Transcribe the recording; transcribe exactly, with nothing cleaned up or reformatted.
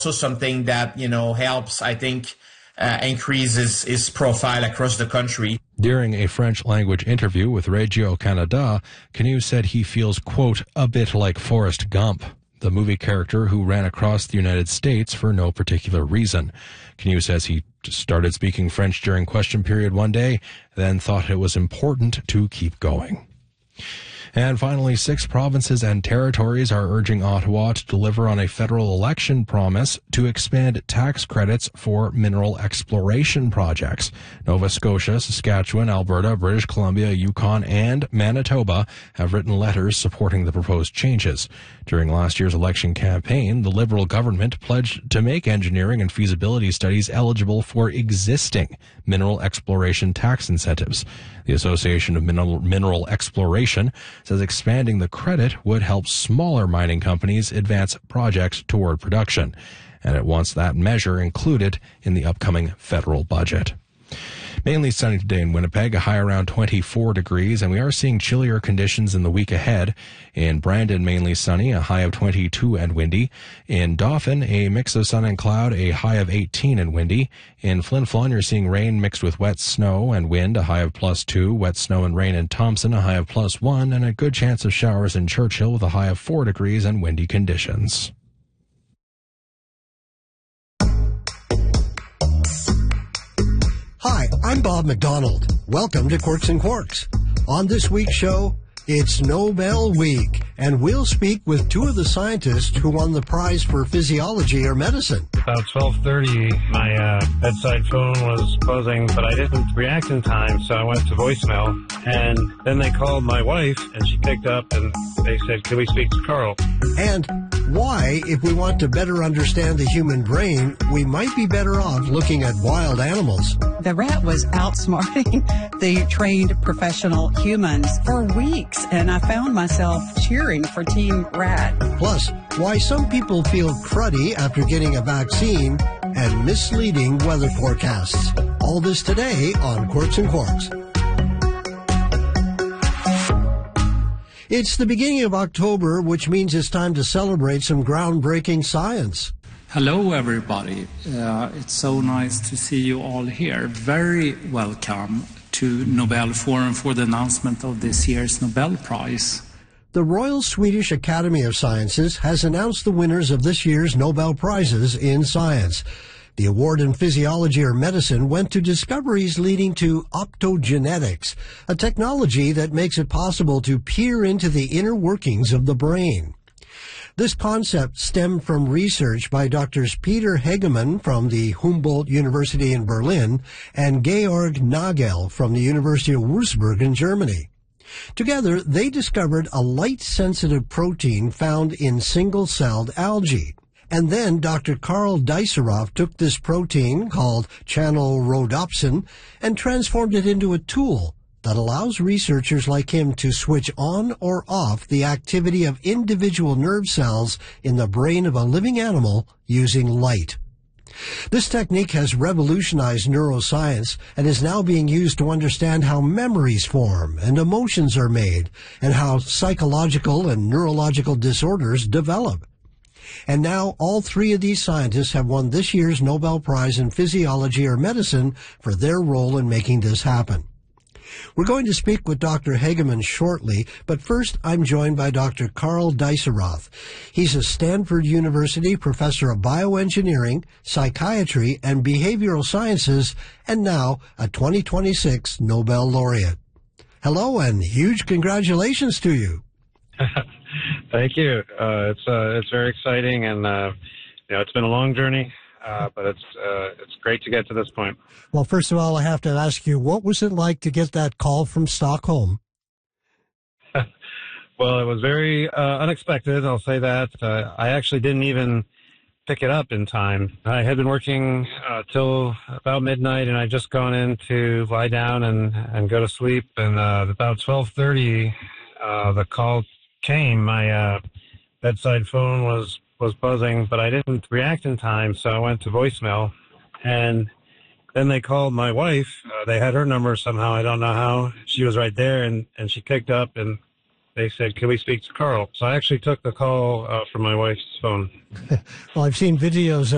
also something that, you know, helps, I think, uh, increase his, his profile across the country. During a French-language interview with Radio Canada, Canu said he feels, quote, a bit like Forrest Gump, the movie character who ran across the United States for no particular reason. Canu says he started speaking French during question period one day, then thought it was important to keep going. And finally, six provinces and territories are urging Ottawa to deliver on a federal election promise to expand tax credits for mineral exploration projects. Nova Scotia, Saskatchewan, Alberta, British Columbia, Yukon, and Manitoba have written letters supporting the proposed changes. During last year's election campaign, the Liberal government pledged to make engineering and feasibility studies eligible for existing mineral exploration tax incentives. The Association of Mineral, Mineral Exploration says expanding the credit would help smaller mining companies advance projects toward production, and it wants that measure included in the upcoming federal budget. Mainly sunny today in Winnipeg, a high around twenty-four degrees, and we are seeing chillier conditions in the week ahead. In Brandon, mainly sunny, a high of twenty-two and windy. In Dauphin, a mix of sun and cloud, a high of eighteen and windy. In Flin Flon, you're seeing rain mixed with wet snow and wind, a high of plus two. Wet snow and rain in Thompson, a high of plus one, and a good chance of showers in Churchill with a high of four degrees and windy conditions. Hi, I'm Bob McDonald. Welcome to Quirks and Quarks. On this week's show, it's Nobel Week, and we'll speak with two of the scientists who won the prize for physiology or medicine. About twelve thirty, my uh, bedside phone was buzzing, but I didn't react in time, so I went to voicemail. And then they called my wife, and she picked up, and they said, can we speak to Carl? And why, if we want to better understand the human brain, we might be better off looking at wild animals. The rat was outsmarting the trained professional humans for weeks, and I found myself cheering for Team Rat. Plus, why some people feel cruddy after getting a vaccine and misleading weather forecasts. All this today on Quirks and Quarks. It's the beginning of October, which means it's time to celebrate some groundbreaking science. Hello, everybody. Uh, it's so nice to see you all here. Very welcome to Nobel Forum for the announcement of this year's Nobel Prize. The Royal Swedish Academy of Sciences has announced the winners of this year's Nobel Prizes in science. The award in physiology or medicine went to discoveries leading to optogenetics, a technology that makes it possible to peer into the inner workings of the brain. This concept stemmed from research by Doctors Peter Hegemann from the Humboldt University in Berlin and Georg Nagel from the University of Würzburg in Germany. Together, they discovered a light-sensitive protein found in single-celled algae. And then Doctor Karl Deisseroth took this protein, called channel rhodopsin, and transformed it into a tool that allows researchers like him to switch on or off the activity of individual nerve cells in the brain of a living animal using light. This technique has revolutionized neuroscience and is now being used to understand how memories form and emotions are made and how psychological and neurological disorders develop. And now all three of these scientists have won this year's Nobel Prize in Physiology or Medicine for their role in making this happen. We're going to speak with Doctor Hegemann shortly, but first I'm joined by Doctor Karl Deisseroth. He's a Stanford University professor of bioengineering, psychiatry, and behavioral sciences, and now a twenty twenty-six Nobel laureate. Hello, and huge congratulations to you. Thank you. Uh, it's uh, it's very exciting, and uh, you know, it's been a long journey, uh, but it's uh, it's great to get to this point. Well, first of all, I have to ask you, what was it like to get that call from Stockholm? Well, it was very uh, unexpected, I'll say that. Uh, I actually didn't even pick it up in time. I had been working uh, till about midnight, and I'd just gone in to lie down and, and go to sleep, and uh, about twelve thirty, uh, the call came. My uh, bedside phone was, was buzzing, but I didn't react in time, so I went to voicemail. And then they called my wife. Uh, they had her number somehow. I don't know how. She was right there, and, and she picked up, and they said, can we speak to Carl? So I actually took the call uh, from my wife's phone. Well, I've seen videos